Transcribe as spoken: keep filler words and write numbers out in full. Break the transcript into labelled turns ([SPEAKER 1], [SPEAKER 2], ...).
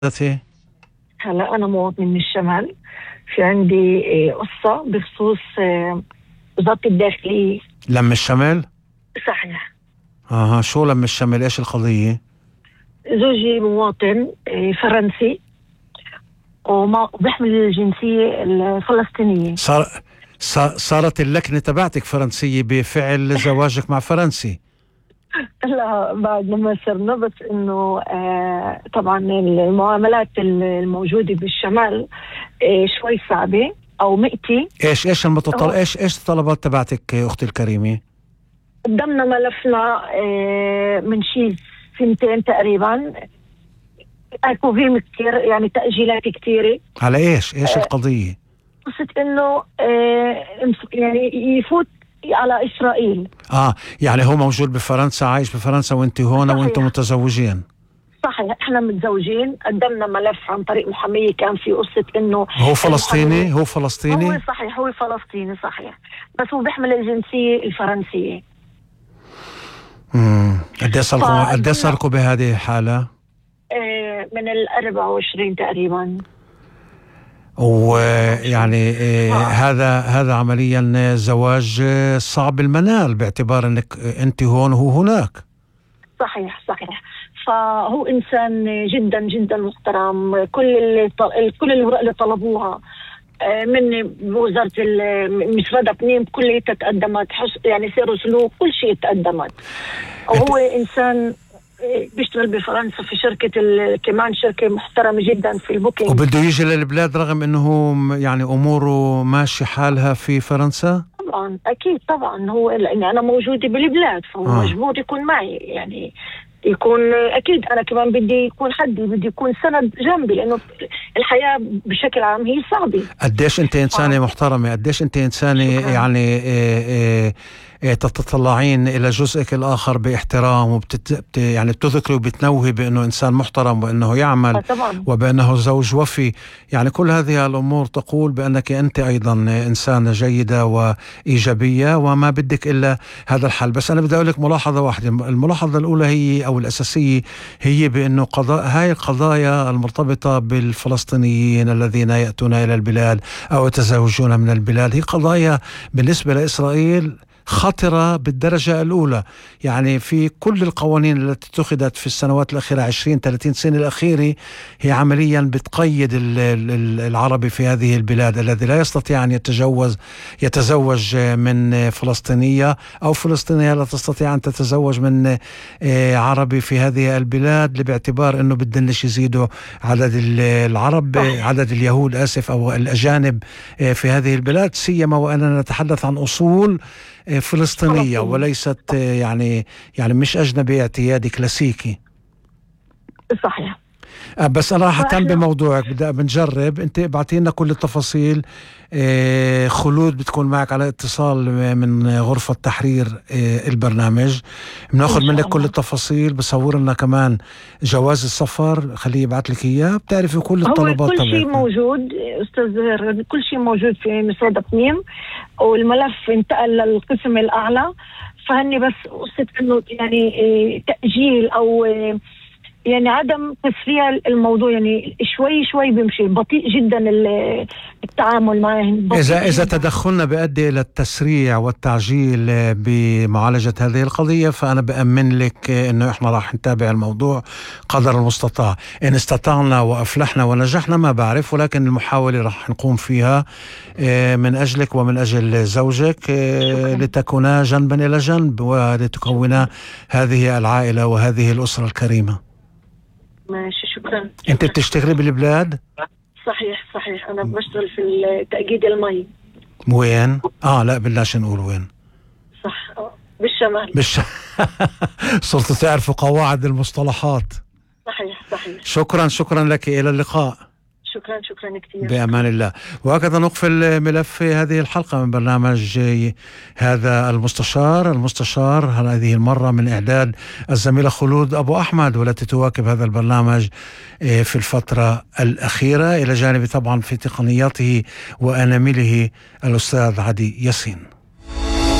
[SPEAKER 1] ذاته؟
[SPEAKER 2] هلا أنا مواطن من الشمال. في عندي آه، قصة بخصوص آه، وزارة الداخلية.
[SPEAKER 1] لم الشمل؟
[SPEAKER 2] صحيح.
[SPEAKER 1] اها، شو لم الشمل؟ ايش القضية؟
[SPEAKER 2] زوجي مواطن آه، فرنسي وما وبيحمل الجنسية الفلسطينية.
[SPEAKER 1] صار صار- صارت اللكنة تبعتك فرنسية بفعل زواجك مع فرنسي؟
[SPEAKER 2] لا بعد لما صرنا، بس انه آه طبعا المعاملات الموجودة بالشمال آه شوي صعبة او مئتي.
[SPEAKER 1] ايش ايش المتطل
[SPEAKER 2] هو
[SPEAKER 1] ايش ايش الطلبات تبعتك اختي الكريمة؟
[SPEAKER 2] قدمنا ملفنا آه من شي سنتين تقريبا، اكو فيهم كثير يعني تأجيلات كثيرة.
[SPEAKER 1] على ايش ايش
[SPEAKER 2] آه
[SPEAKER 1] القضية؟
[SPEAKER 2] قصة انه آه يعني يفوت على اسرائيل.
[SPEAKER 1] اه يعني هو موجود بفرنسا، عايش بفرنسا وانت هون وانتم
[SPEAKER 2] صحيح
[SPEAKER 1] متزوجين؟
[SPEAKER 2] صحيح، احنا متزوجين. قدمنا ملف عن طريق محامية، كان في قصة انه
[SPEAKER 1] هو فلسطيني؟
[SPEAKER 2] المحامية
[SPEAKER 1] هو
[SPEAKER 2] هو
[SPEAKER 1] فلسطيني؟
[SPEAKER 2] صحيح هو فلسطيني صحيح، بس هو بيحمل الجنسية الفرنسية.
[SPEAKER 1] امم قد ايه صار لكم قد ايه صار
[SPEAKER 2] فقدمنا
[SPEAKER 1] لكم بهذه الحالة؟
[SPEAKER 2] آه من ال أربعة وعشرين تقريبا.
[SPEAKER 1] ويعني إيه،
[SPEAKER 2] اه
[SPEAKER 1] هذا هذا عمليا زواج آه، صعب المنال، باعتبار انك انت هون وهو هناك.
[SPEAKER 2] صحيح صحيح. فهو انسان جدا جدا محترم. كل اللي طل... كل الاوراق اللي طلبوها آه، من وزارة ال- مفردة بنيم كلها تقدمت، حس يعني سير وسلوك كل شيء تقدمت.
[SPEAKER 1] انت
[SPEAKER 2] وهو إنسان آه، بيشتغل بفرنسا في شركة ال- كمان شركة محترمة جدا في البوكينج.
[SPEAKER 1] وبده يجي للبلاد رغم انه هو م- يعني اموره ماشي حالها في فرنسا؟
[SPEAKER 2] طبعا أكيد طبعا، هو لأني أنا موجودة بالبلاد فهو
[SPEAKER 1] اه
[SPEAKER 2] مجبور يكون معي، يعني يكون أكيد. أنا كمان بدي يكون حدي، بدي يكون سند جنبي، لأنه الحياة بشكل عام هي صعبة.
[SPEAKER 1] قديش انت انسانة محترمة، قديش انت انسانة
[SPEAKER 2] شكرا.
[SPEAKER 1] يعني إيه إيه إيه تتطلعين الى جزءك الاخر باحترام، وبتت بت- يعني بتذكري وبتنوهي بانه انسان محترم وانه يعمل
[SPEAKER 2] طبعا
[SPEAKER 1] وبانه زوج وفي. يعني كل هذه الامور تقول بانك انت ايضا انسانة جيدة وايجابية وما بدك الا هذا الحل. بس انا بدي اقول لك ملاحظة واحدة. الملاحظة الاولى هي او الاساسية هي بانه قضاء هاي القضايا المرتبطة بالفلسطينيين الذين يأتون الى البلاد او يتزوجون من البلاد هي قضايا بالنسبة لاسرائيل خطرة بالدرجة الأولى. يعني في كل القوانين التي اتخذت في السنوات الأخيرة عشرين ثلاثين سنة الأخيرة هي عمليا بتقيد ال- ال- العربي في هذه البلاد الذي لا يستطيع أن يتجوز يتزوج من فلسطينية، أو فلسطينية لا تستطيع أن تتزوج من آه، عربي في هذه البلاد، باعتبار أنه بدنش يزيدوا عدد ال- العرب آه،
[SPEAKER 2] صحيح.
[SPEAKER 1] عدد اليهود آسف أو الأجانب آه، في هذه البلاد، سيما وأننا نتحدث عن أصول آه، فلسطينية
[SPEAKER 2] فلسطيني
[SPEAKER 1] وليست آه، يعني يعني مش أجنبي اعتيادي كلاسيكي.
[SPEAKER 2] صحيح.
[SPEAKER 1] آه، بس أنا راح أهتم
[SPEAKER 2] فاحنا
[SPEAKER 1] بموضوعك. بدأ بنجرب، أنت ابعتي لنا كل التفاصيل. آه، خلود بتكون معك على اتصال من غرفة تحرير آه، البرنامج، بناخذ
[SPEAKER 2] ان
[SPEAKER 1] منك
[SPEAKER 2] شاء
[SPEAKER 1] كل
[SPEAKER 2] الله.
[SPEAKER 1] التفاصيل. بصور لنا كمان جواز السفر، خليه يبعت لك إياه، بتعرفي كل
[SPEAKER 2] هو
[SPEAKER 1] الطلبات
[SPEAKER 2] كل شيء
[SPEAKER 1] تبعتنا.
[SPEAKER 2] موجود استاذ زهير، كل شيء موجود في مصادة بنيم، والملف انتقل للقسم الاعلى. فهني بس قصة انه يعني إيه، تأجيل او إيه، يعني عدم تسريع الموضوع، يعني شوي شوي بيمشي، بطيء جدا ال- التعامل معه، بطيء
[SPEAKER 1] إذا إذا
[SPEAKER 2] جدا.
[SPEAKER 1] تدخلنا بيؤدي إلى التسريع والتعجيل آه، بمعالجة هذه القضية، فأنا بأمن لك آه، إنه إحنا راح نتابع الموضوع قدر المستطاع. إن استطعنا وأفلحنا ونجحنا ما بعرف، ولكن المحاولة راح نقوم فيها آه، من أجلك ومن أجل زوجك، آه،
[SPEAKER 2] شكرا.
[SPEAKER 1] لتكونا جنبا إلى جنب ولتكونا
[SPEAKER 2] شكرا.
[SPEAKER 1] هذه العائلة وهذه الأسرة الكريمة.
[SPEAKER 2] ماشي شكرا
[SPEAKER 1] أنت
[SPEAKER 2] شكرا.
[SPEAKER 1] بتشتغلي بالبلاد؟
[SPEAKER 2] صحيح صحيح، انا بشتغل في تأجيد المي.
[SPEAKER 1] وين؟ آه لا بدناش نقول وين.
[SPEAKER 2] صح آه، بالشمال.
[SPEAKER 1] مش صرتوا تعرفوا قواعد المصطلحات.
[SPEAKER 2] صحيح صحيح.
[SPEAKER 1] شكرا شكرا لك، إلى اللقاء.
[SPEAKER 2] شكرا شكرا كثير.
[SPEAKER 1] بأمان
[SPEAKER 2] شكرا.
[SPEAKER 1] الله. وهكذا نقفل ملف هذه الحلقة من برنامج هذا المستشار. المستشار هذه المرة من إعداد الزميلة خلود أبو أحمد، والتي تواكب هذا البرنامج في الفترة الأخيرة، إلى جانب طبعا في تقنياته وأنامله الأستاذ عدي ياسين.